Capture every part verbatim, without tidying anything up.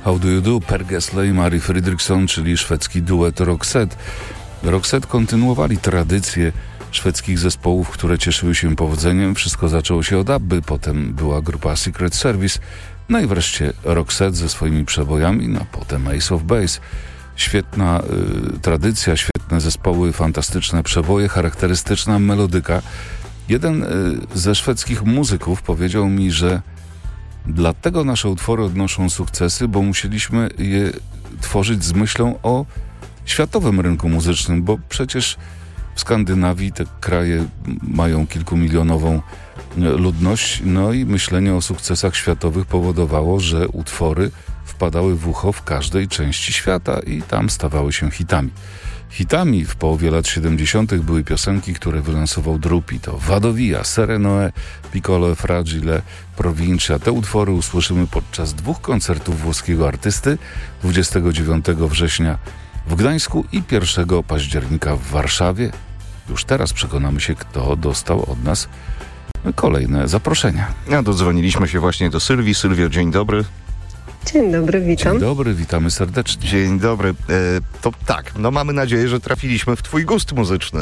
How Do You Do, Per Gessle i Mari Fredriksson, czyli szwedzki duet Roxette. Roxette kontynuowali tradycję szwedzkich zespołów, które cieszyły się powodzeniem. Wszystko zaczęło się od Abby, potem była grupa Secret Service, no i wreszcie Roxette ze swoimi przebojami, no potem Ace of Base. Świetna y, tradycja, świetne zespoły, fantastyczne przeboje, charakterystyczna melodyka. Jeden y, ze szwedzkich muzyków powiedział mi, że dlatego nasze utwory odnoszą sukcesy, bo musieliśmy je tworzyć z myślą o światowym rynku muzycznym, bo przecież w Skandynawii te kraje mają kilkumilionową ludność, no i myślenie o sukcesach światowych powodowało, że utwory wpadały w ucho w każdej części świata i tam stawały się hitami. Hitami w połowie lat siedemdziesiątych były piosenki, które wylansował Drupi. To Vado Via, Serenoe, Piccolo e Fragile, Provincia. Te utwory usłyszymy podczas dwóch koncertów włoskiego artysty dwudziestego dziewiątego września w Gdańsku i pierwszego października w Warszawie. Już teraz przekonamy się, kto dostał od nas kolejne zaproszenia. Ja dodzwoniliśmy się właśnie do Sylwii. Sylwio, dzień dobry. Dzień dobry, witam. Dzień dobry, witamy serdecznie. Dzień dobry. E, to tak, no mamy nadzieję, że trafiliśmy w twój gust muzyczny.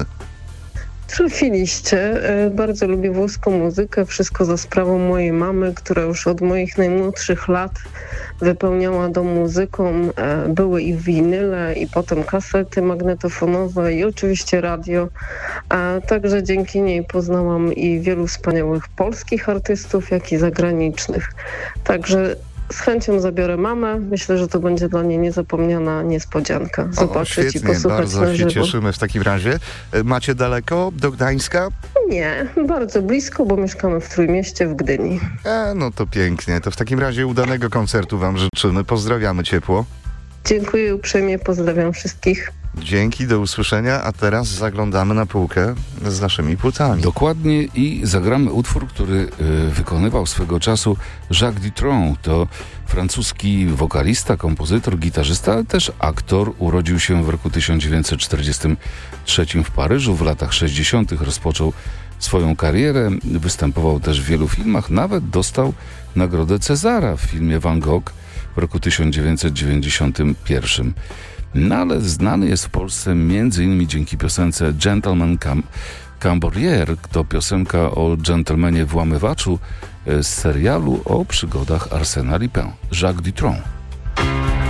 Trafiliście. Bardzo lubię włoską muzykę. Wszystko za sprawą mojej mamy, która już od moich najmłodszych lat wypełniała dom muzyką. Były i winyle, i potem kasety magnetofonowe i oczywiście radio. A także dzięki niej poznałam i wielu wspaniałych polskich artystów, jak i zagranicznych. Także z chęcią zabiorę mamę. Myślę, że to będzie dla niej niezapomniana niespodzianka. Zobaczyć o, i posłuchać bardzo na żywo. się cieszymy w takim razie. Macie daleko do Gdańska? Nie, bardzo blisko, bo mieszkamy w Trójmieście w Gdyni. E, no to pięknie. To w takim razie udanego koncertu wam życzymy. Pozdrawiamy ciepło. Dziękuję uprzejmie, pozdrawiam wszystkich. Dzięki, do usłyszenia, a teraz zaglądamy na półkę z naszymi płytami. Dokładnie i zagramy utwór, który y, wykonywał swego czasu Jacques Dutronc. To francuski wokalista, kompozytor, gitarzysta, ale też aktor. Urodził się w roku tysiąc dziewięćset czterdziestym trzecim w Paryżu. W latach sześćdziesiątych rozpoczął swoją karierę. Występował też w wielu filmach. Nawet dostał nagrodę Cezara w filmie Van Gogh w roku tysiąc dziewięćset dziewięćdziesiątym pierwszym. No ale znany jest w Polsce między innymi dzięki piosence Gentleman Cam- Camborier. To piosenka o dżentelmenie włamywaczu z serialu o przygodach Arsène Lupin. Jacques Dutronc.